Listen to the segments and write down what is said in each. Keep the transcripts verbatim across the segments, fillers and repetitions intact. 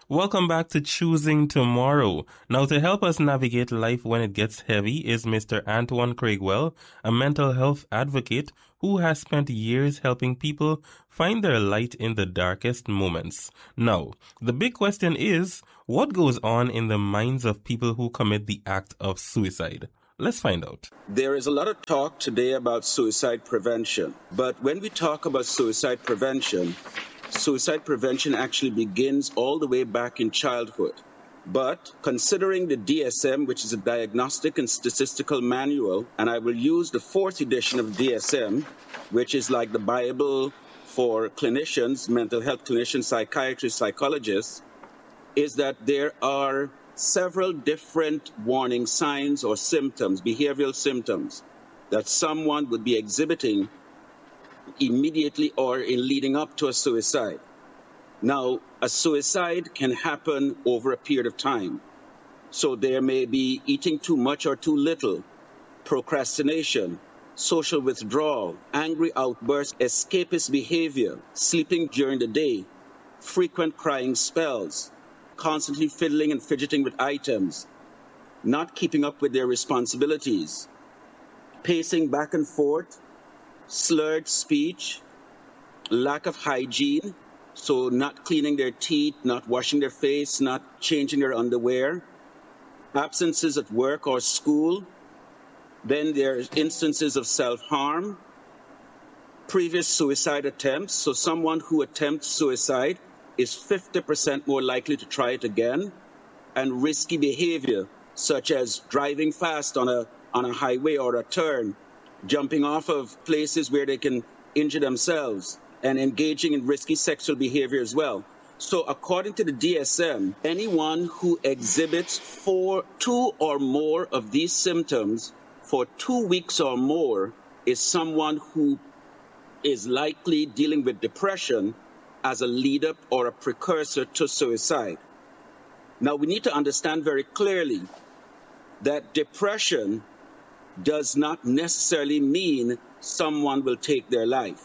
Welcome back to Choosing Tomorrow. Now, to help us navigate life when it gets heavy is Mister Antoine Craigwell, a mental health advocate who has spent years helping people find their light in the darkest moments. Now, the big question is, what goes on in the minds of people who commit the act of suicide? Let's find out. There is a lot of talk today about suicide prevention, but when we talk about suicide prevention, suicide prevention actually begins all the way back in childhood. But considering the D S M, which is a Diagnostic and Statistical Manual, and I will use the fourth edition of D S M, which is like the Bible for clinicians, mental health clinicians, psychiatrists, psychologists, is that there are several different warning signs or symptoms, behavioral symptoms, that someone would be exhibiting immediately or in leading up to a suicide. Now, a suicide can happen over a period of time. So there may be eating too much or too little, procrastination, social withdrawal, angry outbursts, escapist behavior, sleeping during the day, frequent crying spells, constantly fiddling and fidgeting with items, not keeping up with their responsibilities, pacing back and forth, slurred speech, lack of hygiene, so not cleaning their teeth, not washing their face, not changing their underwear, absences at work or school. Then there's instances of self-harm, previous suicide attempts. So someone who attempts suicide is fifty percent more likely to try it again, and risky behavior, such as driving fast on a, on a highway or a turn, jumping off of places where they can injure themselves, and engaging in risky sexual behavior as well. So according to the D S M, anyone who exhibits four, two or more of these symptoms for two weeks or more is someone who is likely dealing with depression as a lead-up or a precursor to suicide. Now, we need to understand very clearly that depression does not necessarily mean someone will take their life.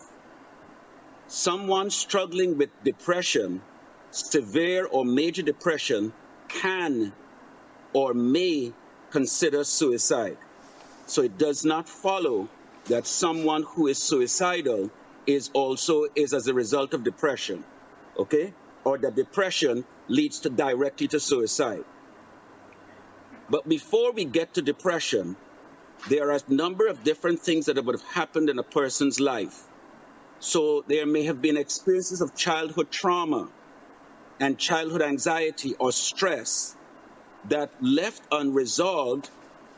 Someone struggling with depression, severe or major depression, can or may consider suicide. So it does not follow that someone who is suicidal is also is as a result of depression, okay? Or that depression leads to directly to suicide. But before we get to depression, there are a number of different things that would have happened in a person's life. So there may have been experiences of childhood trauma and childhood anxiety or stress that, left unresolved,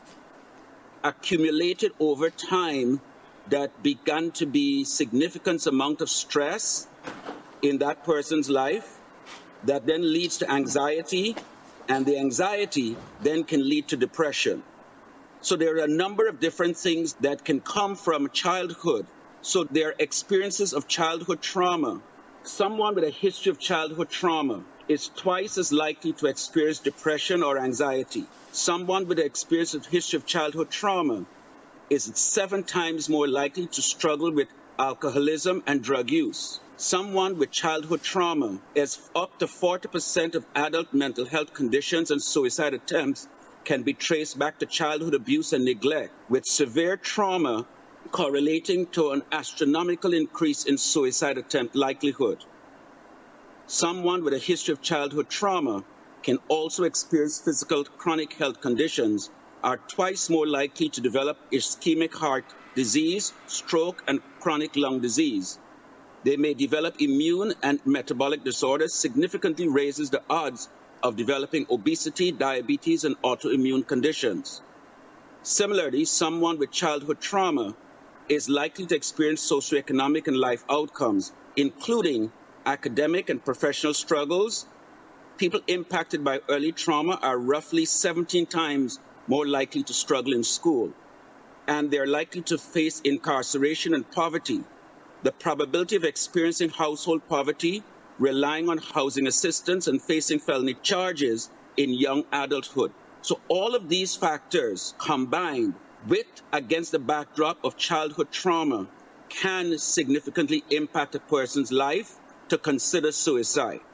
accumulated over time, that began to be significant amount of stress in that person's life that then leads to anxiety, and the anxiety then can lead to depression. So there are a number of different things that can come from childhood. So there are experiences of childhood trauma. Someone with a history of childhood trauma is twice as likely to experience depression or anxiety. Someone with an experience of history of childhood trauma is seven times more likely to struggle with alcoholism and drug use. Someone with childhood trauma is up to forty percent of adult mental health conditions and suicide attempts can be traced back to childhood abuse and neglect, with severe trauma correlating to an astronomical increase in suicide attempt likelihood. Someone with a history of childhood trauma can also experience physical chronic health conditions, are twice more likely to develop ischemic heart disease, stroke, and chronic lung disease. They may develop immune and metabolic disorders, significantly raises the odds of developing obesity, diabetes, and autoimmune conditions. Similarly, someone with childhood trauma is likely to experience socioeconomic and life outcomes, including academic and professional struggles. People impacted by early trauma are roughly seventeen times more likely to struggle in school, and they're likely to face incarceration and poverty. The probability of experiencing household poverty, relying on housing assistance, and facing felony charges in young adulthood. So all of these factors combined with against the backdrop of childhood trauma can significantly impact a person's life to consider suicide.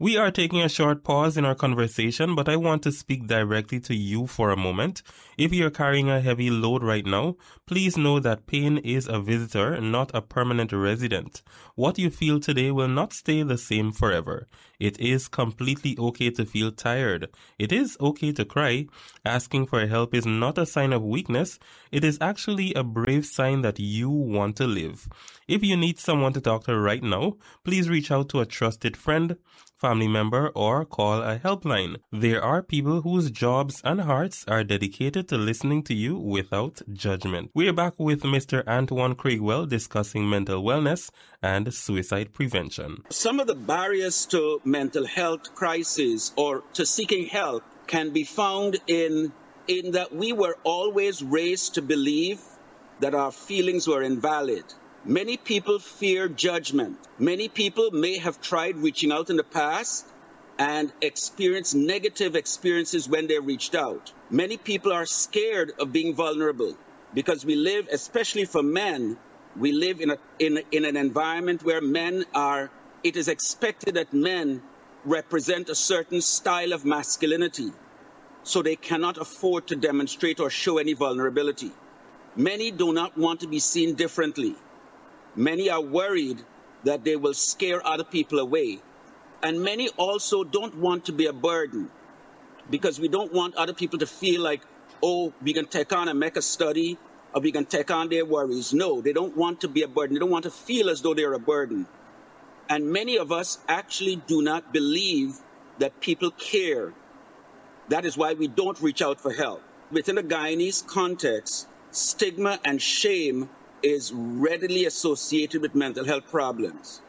We are taking a short pause in our conversation, but I want to speak directly to you for a moment. If you're carrying a heavy load right now, please know that pain is a visitor, not a permanent resident. What you feel today will not stay the same forever. It is completely okay to feel tired. It is okay to cry. Asking for help is not a sign of weakness. It is actually a brave sign that you want to live. If you need someone to talk to right now, please reach out to a trusted friend, family member, or call a helpline. There are people whose jobs and hearts are dedicated to listening to you without judgment. We're back with Mister Antoine Craigwell discussing mental wellness and suicide prevention. Some of the barriers to mental health crises or to seeking help can be found in, in that we were always raised to believe that our feelings were invalid. Many people fear judgment. Many people may have tried reaching out in the past and experienced negative experiences when they reached out. Many people are scared of being vulnerable because we live, especially for men, we live in, a, in, in an environment where men are, it is expected that men represent a certain style of masculinity, so they cannot afford to demonstrate or show any vulnerability. Many do not want to be seen differently. Many are worried that they will scare other people away. And many also don't want to be a burden because we don't want other people to feel like, oh, we can take on and make a study or we can take on their worries. No, they don't want to be a burden. They don't want to feel as though they're a burden. And many of us actually do not believe that people care. That is why we don't reach out for help. Within the Guyanese context, stigma and shame is readily associated with mental health problems.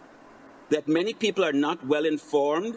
That many people are not well informed,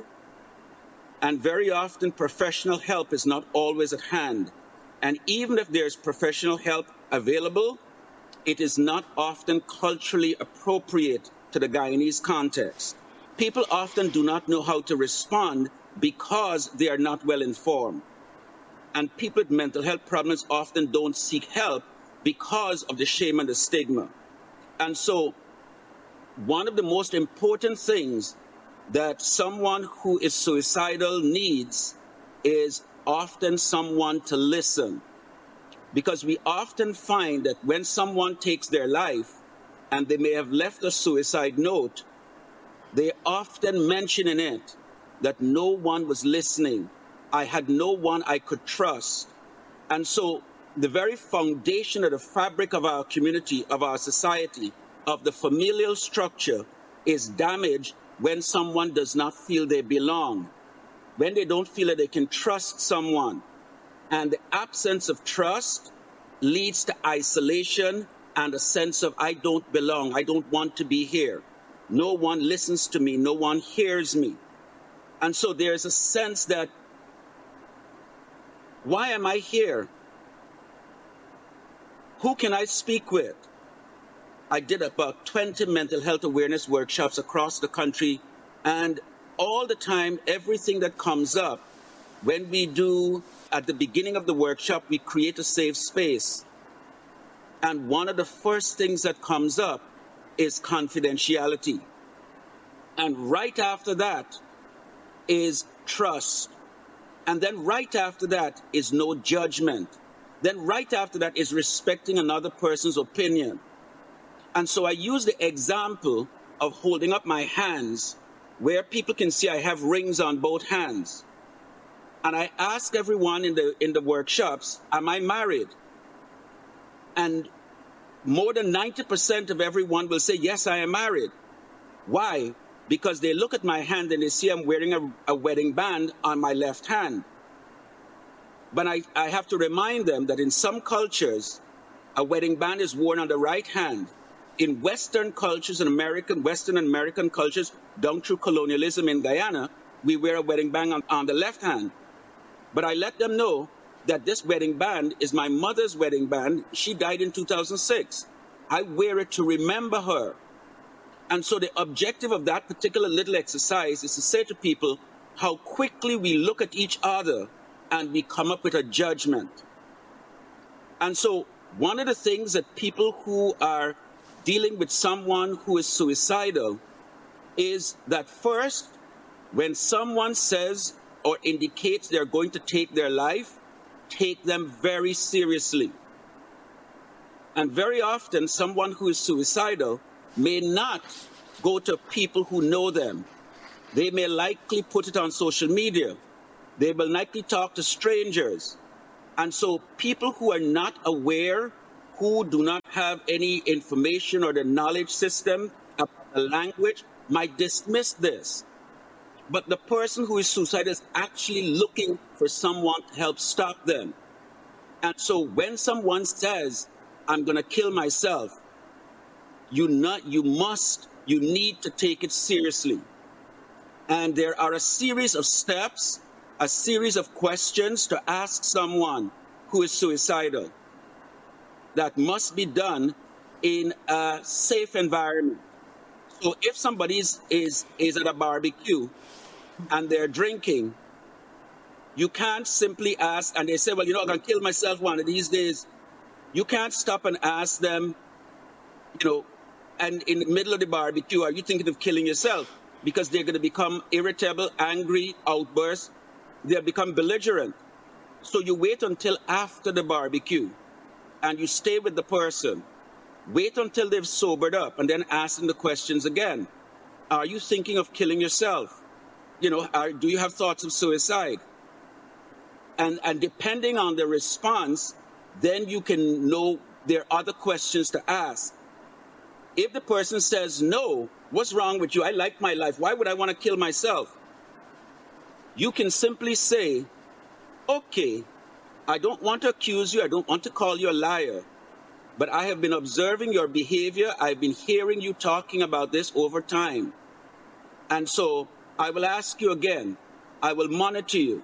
and very often professional help is not always at hand. And even if there's professional help available, it is not often culturally appropriate to the Guyanese context. People often do not know how to respond because they are not well informed. And people with mental health problems often don't seek help because of the shame and the stigma. And so one of the most important things that someone who is suicidal needs is often someone to listen. Because we often find that when someone takes their life and they may have left a suicide note, they often mention in it that no one was listening. I had no one I could trust. And so the very foundation of the fabric of our community, of our society, of the familial structure is damaged when someone does not feel they belong, when they don't feel that they can trust someone. And the absence of trust leads to isolation and a sense of, I don't belong, I don't want to be here. No one listens to me, no one hears me. And so there's a sense that, why am I here? Who can I speak with? I did about twenty mental health awareness workshops across the country, and all the time, everything that comes up, when we do, at the beginning of the workshop, we create a safe space. And one of the first things that comes up is confidentiality. And right after that is trust. And then right after that is no judgment. Then right after that is respecting another person's opinion. And so I use the example of holding up my hands where people can see I have rings on both hands. And I ask everyone in the, in the workshops, am I married? And more than ninety percent of everyone will say, yes, I am married. Why? Because they look at my hand and they see I'm wearing a, a wedding band on my left hand. But I, I have to remind them that in some cultures, a wedding band is worn on the right hand. In Western cultures, in American, Western and American cultures, down through colonialism in Guyana, we wear a wedding band on, on the left hand. But I let them know that this wedding band is my mother's wedding band. She died in two thousand six. I wear it to remember her. And so the objective of that particular little exercise is to say to people how quickly we look at each other and we come up with a judgment. And so one of the things that people who are dealing with someone who is suicidal is that first, When someone says or indicates they're going to take their life, take them very seriously. And very often, someone who is suicidal may not go to people who know them. They may likely put it on social media. They will likely talk to strangers. And so people who are not aware, who do not have any information or the knowledge system about the language, might dismiss this. But the person who is suicidal is actually looking for someone to help stop them. And so when someone says, I'm going to kill myself, you not, you must, you need to take it seriously. And there are a series of steps, a series of questions to ask someone who is suicidal that must be done in a safe environment. So if somebody is, is, is at a barbecue and they're drinking, you can't simply ask, and they say, well, you know, I'm going to kill myself one of these days. You can't stop and ask them, you know, and in the middle of the barbecue, are you thinking of killing yourself? Because they're going to become irritable, angry, outbursts. They'll become belligerent. So you wait until after the barbecue and you stay with the person. Wait until they've sobered up and then ask them the questions again. Are you thinking of killing yourself? You know, are, do you have thoughts of suicide? And, and depending on the response, then you can know there are other questions to ask. If the person says, no, what's wrong with you? I like my life. Why would I want to kill myself? You can simply say, okay, I don't want to accuse you. I don't want to call you a liar. But I have been observing your behavior. I've been hearing you talking about this over time. And so I will ask you again. I will monitor you.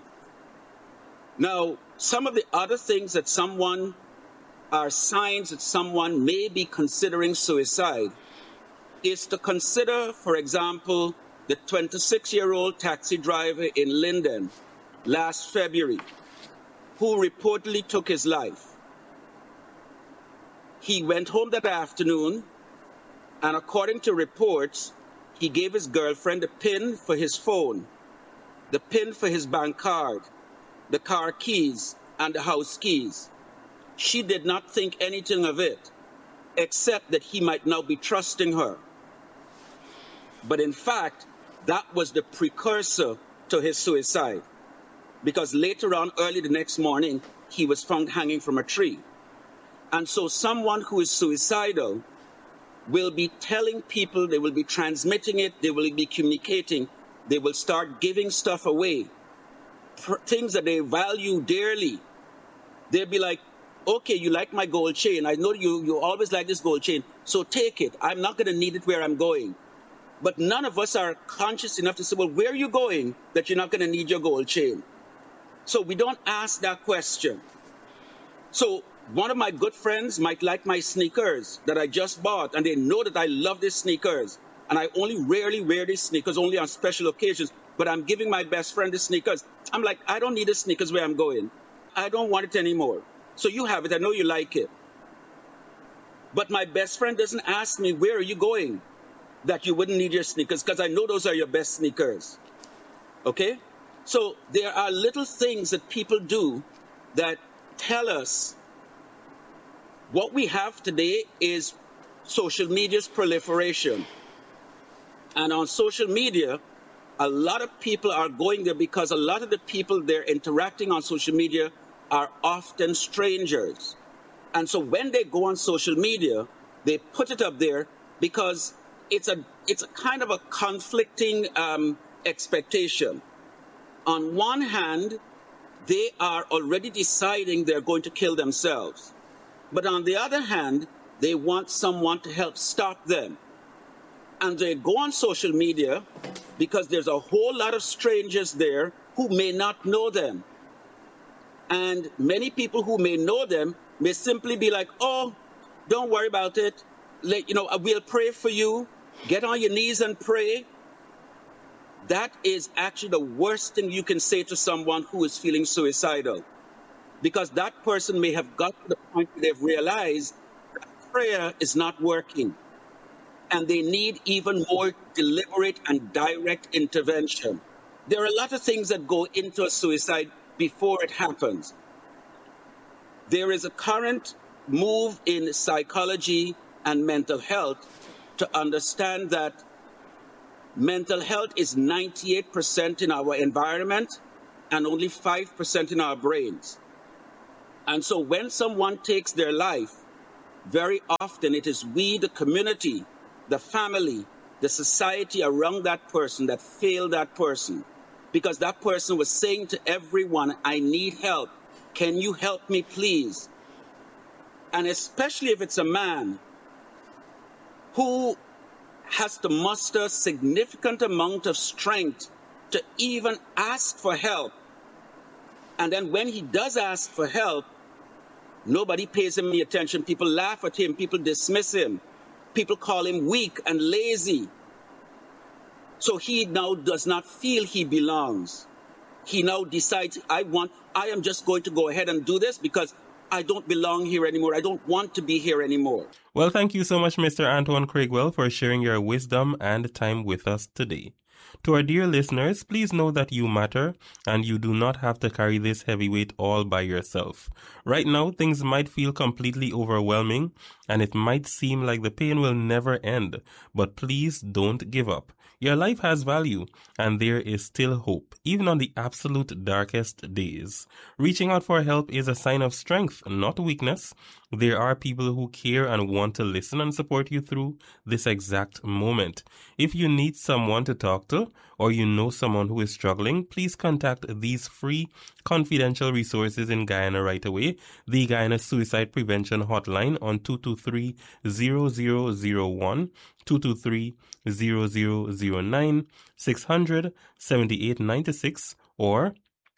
Now, some of the other things that someone are signs that someone may be considering suicide is to consider, for example, the twenty-six-year-old taxi driver in Linden last February, who reportedly took his life. He went home that afternoon, and according to reports, he gave his girlfriend the PIN for his phone, the PIN for his bank card, the car keys, and the house keys. She did not think anything of it, except that he might now be trusting her. But in fact, that was the precursor to his suicide, because later on, early the next morning, he was found hanging from a tree. And so someone who is suicidal will be telling people, they will be transmitting it, they will be communicating, they will start giving stuff away, things that they value dearly. They'll be like, okay, you like my gold chain. I know you, you always like this gold chain, so take it. I'm not going to need it where I'm going. But none of us are conscious enough to say, well, where are you going that you're not going to need your gold chain? So we don't ask that question. So one of my good friends might like my sneakers that I just bought, and they know that I love these sneakers. And I only rarely wear these sneakers, only on special occasions. But I'm giving my best friend the sneakers. I'm like, I don't need the sneakers where I'm going. I don't want it anymore. So you have it. I know you like it. But my best friend doesn't ask me, where are you going that you wouldn't need your sneakers? Because I know those are your best sneakers. Okay? So there are little things that people do that tell us what we have today is social media's proliferation. And on social media, a lot of people are going there because a lot of the people they're interacting on social media are often strangers. And so when they go on social media, they put it up there because it's a it's a kind of a conflicting um, expectation. On one hand, they are already deciding they're going to kill themselves. But on the other hand, they want someone to help stop them. And they go on social media because there's a whole lot of strangers there who may not know them. And many people who may know them may simply be like, oh, don't worry about it. Let, you know, we'll pray for you. Get on your knees and pray. That is actually the worst thing you can say to someone who is feeling suicidal. Because that person may have got to the point where they've realized that prayer is not working. And they need even more deliberate and direct intervention. There are a lot of things that go into a suicide before it happens. There is a current move in psychology and mental health to understand that mental health is ninety-eight percent in our environment and only five percent in our brains. And so when someone takes their life, very often it is we, the community, the family, the society around that person that failed that person. Because that person was saying to everyone, I need help. Can you help me, please? And especially if it's a man who has to muster a significant amount of strength to even ask for help. And then when he does ask for help, nobody pays him any attention. People laugh at him. People dismiss him. People call him weak and lazy. So he now does not feel he belongs. He now decides, I want, I am just going to go ahead and do this because I don't belong here anymore. I don't want to be here anymore. Well, thank you so much, Mister Antoine Craigwell, for sharing your wisdom and time with us today. To our dear listeners, please know that you matter and you do not have to carry this heavy weight all by yourself. Right now, things might feel completely overwhelming and it might seem like the pain will never end, but please don't give up. Your life has value, and there is still hope, even on the absolute darkest days. Reaching out for help is a sign of strength, not weakness. There are people who care and want to listen and support you through this exact moment. If you need someone to talk to, or you know someone who is struggling, please contact these free, confidential resources in Guyana right away. The Guyana Suicide Prevention Hotline on two two three, zero zero zero one, two two three, zero zero zero nine, six hundred, seventy-eight ninety-six, or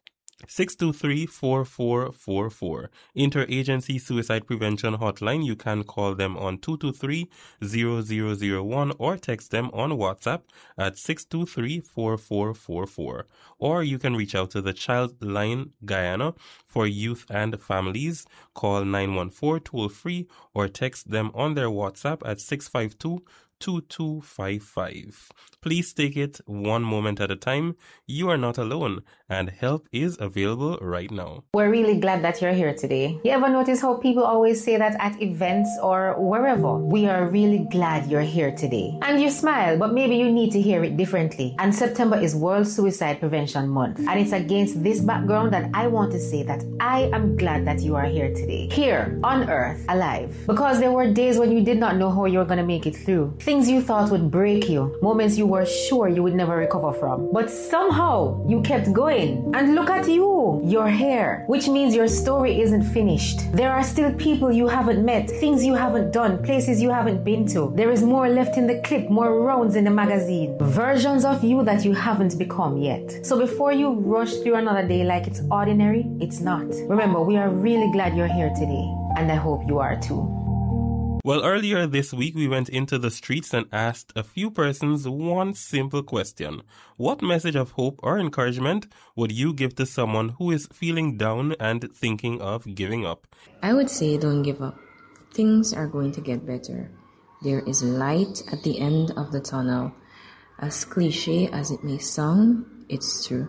six two three, four four four four. Interagency Suicide Prevention Hotline. You can call them on two two three, zero zero zero one or text them on WhatsApp at six two three, four four four four. Or you can reach out to the Childline Guyana for youth and families. Call nine one four toll free or text them on their WhatsApp at six five two, two two five five. Please take it one moment at a time. You are not alone, and help is available right now. We're really glad that you're here today. You ever notice how people always say that at events or wherever? We are really glad you're here today. And you smile, but maybe you need to hear it differently. And September is World Suicide Prevention Month. And it's against this background that I want to say that I am glad that you are here today. Here, on Earth, alive. Because there were days when you did not know how you were going to make it through. Things you thought would break you. Moments you were sure you would never recover from. But somehow, you kept going. And look at you. You're here. Which means your story isn't finished. There are still people you haven't met, things you haven't done, places you haven't been to. There is more left in the clip, more rounds in the magazine. Versions of you that you haven't become yet. So before you rush through another day like it's ordinary, it's not. Remember, we are really glad you're here today. And I hope you are too. Well, earlier this week, we went into the streets and asked a few persons one simple question. What message of hope or encouragement would you give to someone who is feeling down and thinking of giving up? I would say don't give up. Things are going to get better. There is light at the end of the tunnel. As cliche as it may sound, it's true.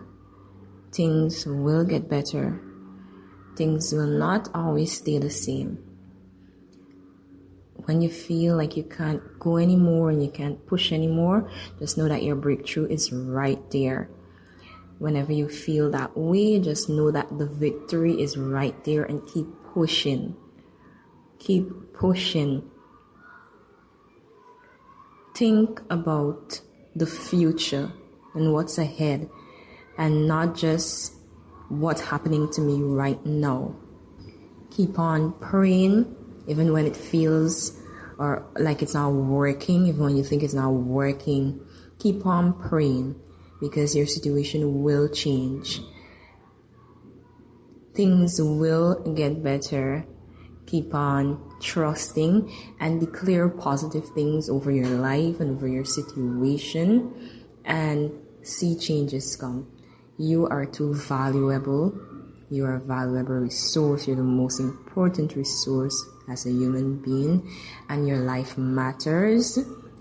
Things will get better. Things will not always stay the same. When you feel like you can't go anymore and you can't push anymore, just know that your breakthrough is right there. Whenever you feel that way, just know that the victory is right there and keep pushing. Keep pushing. Think about the future and what's ahead and not just what's happening to me right now. Keep on praying. Even when it feels or like it's not working, even when you think it's not working, keep on praying because your situation will change. Things will get better. Keep on trusting and declare positive things over your life and over your situation and see changes come. You are too valuable. You are a valuable resource. You're the most important resource as a human being, and your life matters,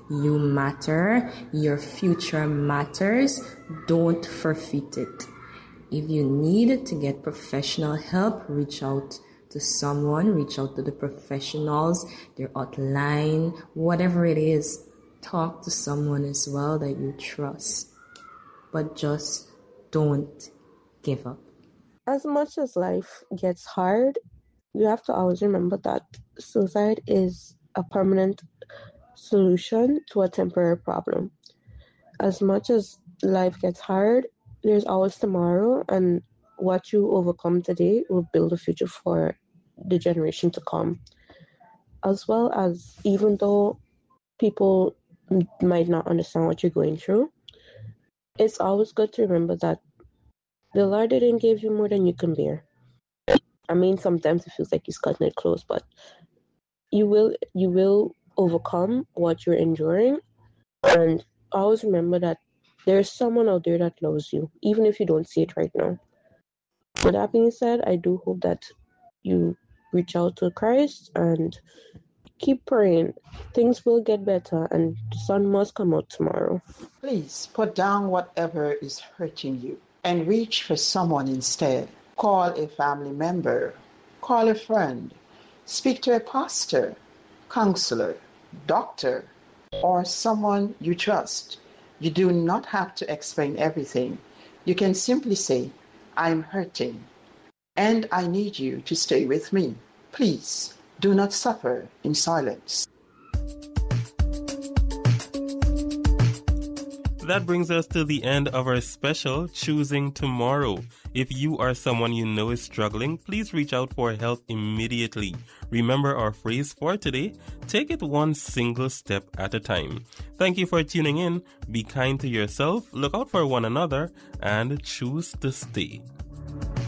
You matter. Your future matters. Don't forfeit it. If you need to get professional help, reach out to someone, reach out to the professionals, their hotline, whatever it is. Talk to someone as well that you trust. But just don't give up. As much as life gets hard, you have to always remember that suicide is a permanent solution to a temporary problem. As much as life gets hard, there's always tomorrow, and what you overcome today will build a future for the generation to come. As well as, even though people m- might not understand what you're going through, it's always good to remember that the Lord didn't give you more than you can bear. I mean, sometimes it feels like He's cutting it close, but you will you will overcome what you're enduring, and always remember that there's someone out there that loves you, even if you don't see it right now. With that being said, I do hope that you reach out to Christ and keep praying. Things will get better, and the sun must come out tomorrow. Please put down whatever is hurting you and reach for someone instead. Call a family member, call a friend, speak to a pastor, counselor, doctor, or someone you trust. You do not have to explain everything. You can simply say, I'm hurting, and I need you to stay with me. Please do not suffer in silence. That brings us to the end of our special Choosing Tomorrow. If you or someone you know is struggling, please reach out for help immediately. Remember our phrase for today: take it one single step at a time. Thank you for tuning in. Be kind to yourself, look out for one another, and choose to stay.